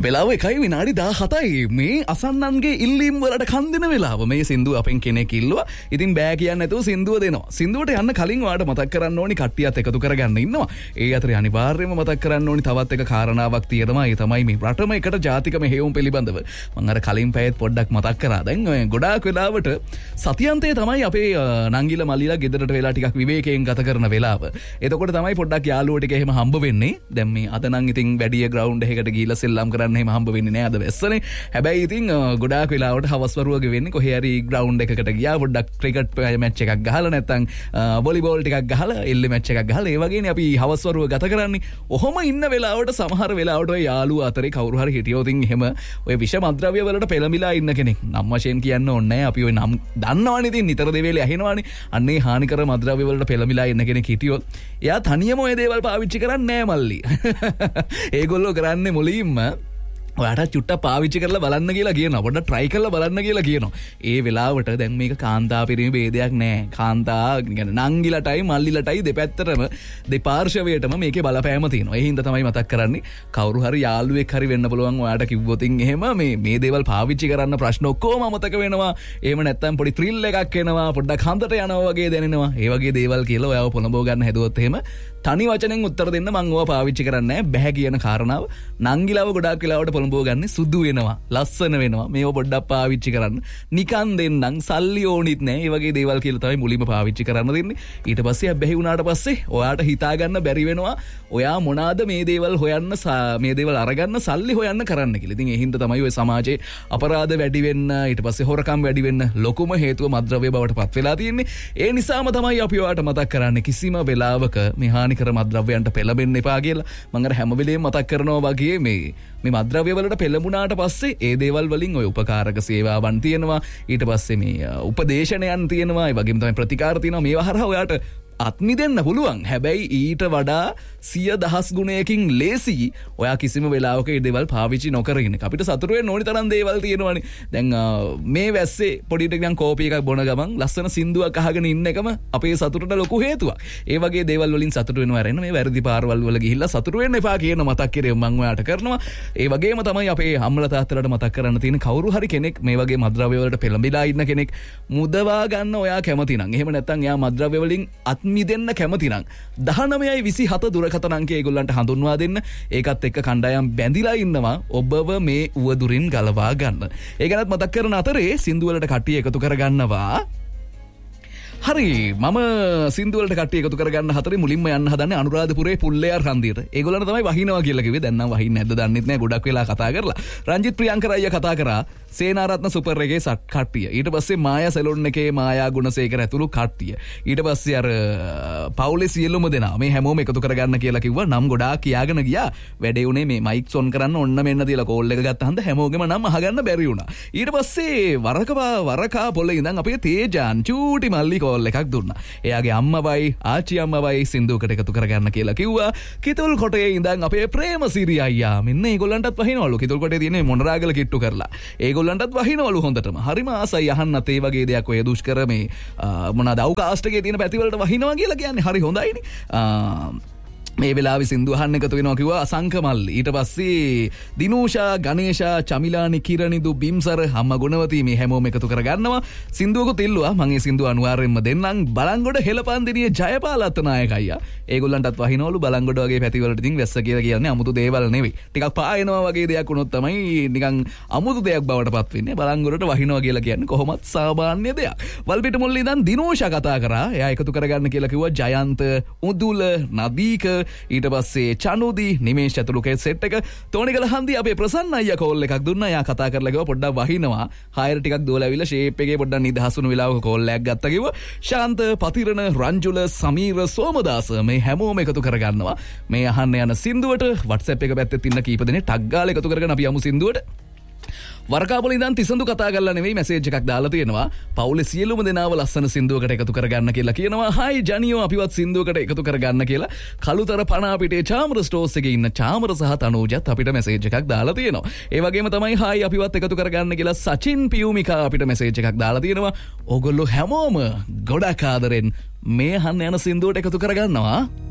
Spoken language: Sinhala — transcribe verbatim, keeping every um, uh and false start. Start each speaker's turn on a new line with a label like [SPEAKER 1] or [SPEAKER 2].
[SPEAKER 1] වෙලාව එකයි විනාඩි දාහතයි මේ අසන්නන්ගේ ඉල්ලීම් වලට කන් දෙන වෙලාව මේ සින්දුව අපෙන් කෙනෙක් ඉල්ලුවා. ඉතින් බෑ කියන්නේ නැතුව සින්දුව දෙනවා. සින්දුවට යන්න කලින් ඔයාලට මතක් කරන්න ඕනි කට්ටියත් එකතු කරගන්න ඉන්නවා. ඒ අතරේ අනිවාර්යයෙන්ම මතක් කරන්න ඕනි තවත් එක කාරණාවක් තියෙනවා. ඒ තමයි මේ රටම එකට ජාතික මෙහෙයුම් පිළිබඳව. මම අර කලින් පැයත් පොඩ්ඩක් මතක් කරා. දැන් ඔය ගොඩාක් වෙලාවට සතියන්තයේ තමයි අපේ නංගිලා මල්ලිලා ගෙදරට වෙලා ටිකක් විවේකයෙන් ගත කරන වෙලාව. එතකොට තමයි පොඩ්ඩක් යාළුවෝ ටික එහෙම හම්බ වෙන්නේ. දැන් මේ අද නම් ඉතින් වැඩි ග්‍රවුන්ඩ් එකකට ගිහිල්ලා සෙල්ලම් කරන්න එහෙම හම්බ වෙන්නේ නෑ අද වැස්සනේ. හැබැයි ඉතින් ගොඩාක් වෙලාවට හවස් වරුවක වෙන්නේ කොහේ හරි ග්‍රවුන්ඩ් එකකට ගියා පොඩ්ඩක් ක්‍රිකට් මැච් එකක් ගහලා නැත්නම් වොලිබෝල් ටිකක් ගහලා එල්ලේ මැච් එකක් ගහලා ඒ වගේනේ අපි හවස් වරුව ගත කරන්නේ. ඔහොම ඉන්න වෙලාවට සමහර වෙලාවට ඔය යාළුවා අතරේ කවුරු හරි හිටියොත් එහෙම ඔය විෂ මද්ද්‍රව්‍ය වලට පෙළමිලා ඉන්න කෙනෙක් නම් වශයෙන් කියන්න ඕනේ නෑ. අපි ඔය නම් දන්නවනේ ඉතින් නිතර දෙවේලේ ඇහෙනවනේ. අන්නේ හානිකර මද්ද්‍රව්‍ය වලට පෙළමිලා ඉන්න කෙනෙක් හිටියොත් එයා තනියම ඔය දේවල් පාවිච්චි කරන්නේ නෑ මල්ලි. ඒගොල්ලෝ කරන්නේ මුලින්ම ඔයාට චුට්ටක් පාවිච්චි කරලා බලන්න කියලා කියනවා. පොඩ්ඩක් try කරලා බලන්න කියලා කියනවා. ඒ වෙලාවට දැන් මේක කාන්තා පිරිමි ભેදයක් නෑ. කාන්තා කියන්නේ නංගිලටයි මල්ලිලටයි දෙපැත්තටම දෙපාර්ශවයටම මේකේ බලපෑම තියෙනවා. ඒ හින්දා තමයි මතක් කරන්නේ කවුරු හරි යාළුවෙක් හරි වෙන්න පුළුවන් ඔයාට කිව්වොතින් එහෙම මේ මේ දේවල් පාවිච්චි කරන්න ප්‍රශ්න ඔක්කොම අමතක වෙනවා. එහෙම නැත්නම් පොඩි thrill එකක් එනවා. පොඩ්ඩක් හන්දට යනවා වගේ දැනෙනවා. ඒ වගේ දේවල් කියලා ඔයාව පොළඹව ගන්න හැදුවොත් එහෙම තනි වචනෙන් උත්තර දෙන්න මම ඕවා පාවිච්චි කරන්නේ නැහැ. බැහැ කියන කාරණාව නංගිලව ගොඩාක් වෙලාවට පොළඹව ගන්න සුදු වෙනවා, ලස්සන වෙනවා. මේව පොඩ්ඩක් පාවිච්චි කරන්න. නිකන් දෙන්නම් සල්ලි ඕනිත් නැහැ. මේ වගේ දේවල් කියලා තමයි මුලින්ම පාවිච්චි කරන්න දෙන්නේ. ඊට පස්සේ අබ්බැහි වුණාට පස්සේ ඔයාට හිතා ගන්න බැරි වෙනවා. ඔයා මොනවාද මේ දේවල් හොයන්න මේ දේවල් අරගන්න සල්ලි හොයන්න කරන්න කියලා. ඉතින් ඒ හින්දා තමයි ඔය සමාජයේ අපරාධ වැඩි වෙන්න, ඊට පස්සේ හොරකම් වැඩි වෙන්න ලොකුම හේතුව මද්ද්‍රව්‍ය බවට පත් වෙලා තියෙන්නේ. ඒ නිසාම තමයි අපි ඔයාට මතක් කරන්නේ කිසිම වෙලාවක මේ හානිකර මද්ද්‍රව්‍යයන්ට පෙළඹෙන්න එපා කියලා. මම අර හැම වෙලේම මතක් කරනවා වගේ මේ මේ මද්ද්‍රව්‍ය වලට පෙළඹුණාට පස්සේ ඒ දේවල් වලින් ඔය උපකාරක සේවාවන් තියෙනවා. ඊට පස්සේ මේ උපදේශනයන් තියෙනවා. ඒ වගේම තමයි ප්‍රතිකාර තියෙනවා. මේවා හරහා ඔයාට අත්මි දෙන්න පුළුවන්. හැබැයි ඊට වඩා සිය දහස් ගුණයකින් ලේසි ඔයා කිසිම වෙලාවක ඒ දේවල් පාවිච්චි නොකර ඉන්න. අපිට සතුටු වෙන්න ඕනි තරම් දේවල් තියෙනවානේ. දැන් මේ වැස්සේ පොඩි ටිකක් කෝපි එකක් බොන ගමන් ලස්සන සින්දුවක් අහගෙන ඉන්න එකම අපේ සතුටට ලොකු හේතුවක්. ඒ වගේ දේවල් වලින් සතුටු වෙනවා ඇරෙන්න මේ වැරදි පාරවල් වල ගිහිල්ලා සතුටු වෙන්න එපා කියන මතක් කිරීම මම ඔයාට කරනවා. ඒ වගේම තමයි අපේ අම්මලා තාත්තලාට මතක් කරන්න තියෙන කවුරු හරි කෙනෙක් මේ වගේ මද්ද්‍රව්‍ය වලට පෙළඹිලා ඉන්න කෙනෙක් මුදවා ගන්න ඔයා කැමති නම් එහෙම නැත්නම් එයා මද්ද්‍රව්‍ය වලින් අත්මි දෙන්න කැමති නම් දහනවයයි විසිහත දුරකථන අංකය ඒගොල්ලන්ට හඳුන්වා දෙන්න. ඒකත් එක්ක කණ්ඩායම් බැඳිලා ඉන්නවා ඔබව මේ උවදුරින් ගලවා ගන්න. ඒ ගැනත් මතක් කරන අතරේ සින්දු වලට කට්ටිය එකතු කරගන්නවා. හරි මම සින්දු වලට කට්ටිය එකතු කරගන්න හතරේ මුලින්ම යන්න හදන්නේ අනුරාධපුරේ පුල්ලෙයාර් හන්දියට. ඒගොල්ලන්ට තමයි වහිනවා කියලා කිව්වේ. දැන් නම් වහින්නේ නැද්ද දන්නෙත් නැහැ. ගොඩක් වෙලා කතා කරලා. රංජිත් ප්‍රියංකර අයියා කතා කරා සේනාරත්න සුපර් එකේ සට් කට්ටිය. ඊට පස්සේ මායා සැලොන් එකේ මායා ගුණසේකර ඇතුළු කට්ටිය. ඊට පස්සේ අර පවුලේ සියලුම දෙනා මේ හැමෝම එකතු කරගන්න කියලා කිව්වා. නම් ගොඩාක් කියාගෙන ගියා. වැඩේ උනේ මේ මයික් ඔන් කරන්න ඔන්න මෙන්න තියලා කෝල් එක ගත්ත හන්ද හැමෝගෙම නම් අහගන්න බැරි වුණා. ඊට පස්සේ වරකවා වරකා පොළේ ඉඳන් අපේ තේජාන් චූටි මල්ලි කෝල් එකක් දුන්නා. එයාගේ අම්මවයි ආච්චි අම්මවයි සින්දුවකට එකතු කරගන්න කියලා කිව්වා. කිතුල් කොටේ ඉඳන් අපේ ප්‍රේමසිරි අයියා මෙන්න ඒගොල්ලන්ටත් වහිනවලු. කිතුල් කොටේ තියෙන මොනරාගල කිට්ටු කරලා. ඒගොල්ලන්ටත් වහිනවලු හොඳටම. හරිම ආසයි අහන්නත් ඒ වගේ දෙයක් ඔය දුෂ්කර මේ මොනවාද අවකාශ එකේ තියෙන පැතිවලට වහිනවා කියලා කියන්නේ හරි හොඳයිනේ. මේ වෙලාවේ සින්දු අහන්න එකතු වෙනවා කිව්වා අසංක මල්ලි. ඊට පස්සේ දිනූෂා, ගණේෂා, චමිලානි, කිරණිදු, බිම්සර, අම්ම ගුණවති මේ හැමෝම එකතු කරගන්නවා. සින්දුවකුත් ඉල්ලුවා. මම මේ සින්දුව අනිවාර්යෙන්ම දෙන්නම්. බලංගොඩ හෙළපන්දිනියේ ජයපාල අත්තනායක අයියා. ඒගොල්ලන්ටත් වහිනවලු. බලංගොඩ වගේ පැතිවලට ඉතින් වැස්ස කියලා කියන්නේ අමුතු දේවල් නෙවෙයි. ටිකක් පායනවා වගේ දෙයක් වුණොත් තමයි නිකන් අමුතු දෙයක් බවට පත් වෙන්නේ. බලංගොඩට වහිනවා කියලා කියන්නේ කොහොමත් සාමාන්‍ය දෙයක්. වල්පිට මුල්ලේ ඉඳන් දිනූෂා කතා කරා. එයා එකතු කරගන්න කියලා කිව්වා ජයන්ත, උදුල, නදීක, ඊට පස්සේ චනුදි, නිමේෂ් ඇතුළු කේ සෙට් එක. තෝනිගල හන්දි අපේ ප්‍රසන්න අයියා කෝල් එකක් දුන්නා. එයා කතා කරලා කිව්වා පොඩ්ඩක් වහිනවා. හයර ටිකක් දුවලා ඇවිල්ලා ෂේප් එකේ පොඩ්ඩක් නිදහස් වුණු වෙලාවක කෝල් එකක් ගත්තා කිව්වා. ශාන්ත, පතිරණ, රංජුල, සමීර, සෝමදාස මේ හැමෝම එකතු කරගන්නවා. මේ අහන්න යන සින්දුවට WhatsApp එක පැත්තේ තින්න කීප දෙනේ ටග් ගාලා එකතු කරගෙන අපි යමු සින්දුවට. වරකාපොල ඉඳන් තිසඳු කතා කරලා නෙවෙයි මැසේජ් එකක් දාලා තියෙනවා. පවුලේ සියලුම දෙනාව ලස්සන සින්දුවකට එකතු කරගන්න කියලා කියනවා. හයි ජනියෝ අපිවත් සින්දුවකට එකතු කරගන්න කියලා කළුතර පනාපිටේ චාමර ස්ටෝර්ස් එකේ ඉන්න චාමර සහ තනෝජත් අපිට මැසේජ් එකක් දාලා තියෙනවා. ඒ වගේම තමයි හයි අපිවත් එකතු කරගන්න කියලා සචින් පියුමිකා අපිට මැසේජ් එකක් දාලා තියෙනවා. ඕගොල්ලෝ හැමෝම ගොඩක් ආදරෙන් මේ අහන්න යන සින්දුවට එකතු කරගන්නවා.